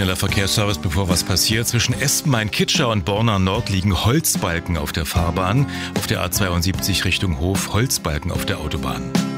Schneller Verkehrsservice, bevor was passiert. Zwischen Espenmain-Kitscher und Borna Nord liegen Holzbalken auf der Fahrbahn. Auf der A72 Richtung Hof Holzbalken auf der Autobahn.